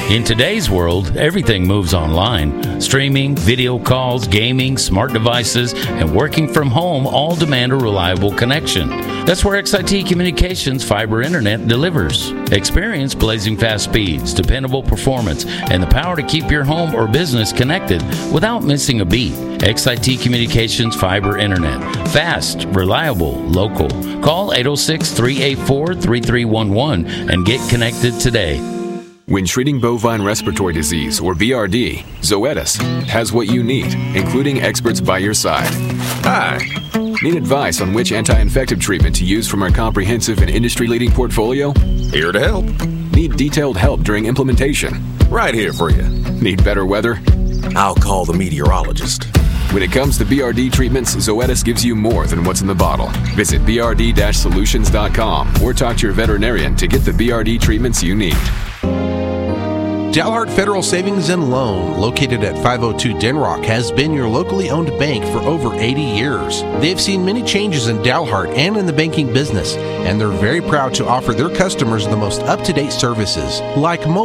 In today's world, everything moves online. Streaming, video calls, gaming, smart devices, and working from home all demand a reliable connection. That's where XIT Communications Fiber Internet delivers. Experience blazing fast speeds, dependable performance, and the power to keep your home or business connected without missing a beat. XIT Communications Fiber Internet. Fast, reliable, local. Call 806-384-3311 and get connected today. When treating bovine respiratory disease, or BRD, Zoetis has what you need, including experts by your side. Hi! Need advice on which anti-infective treatment to use from our comprehensive and industry-leading portfolio? Here to help. Need detailed help during implementation? Right here for you. Need better weather? I'll call the meteorologist. When it comes to BRD treatments, Zoetis gives you more than what's in the bottle. Visit brd-solutions.com or talk to your veterinarian to get the BRD treatments you need. Dalhart Federal Savings and Loan, located at 502 Denrock, has been your locally owned bank for over 80 years. They've seen many changes in Dalhart and in the banking business, and they're very proud to offer their customers the most up-to-date services, like mobile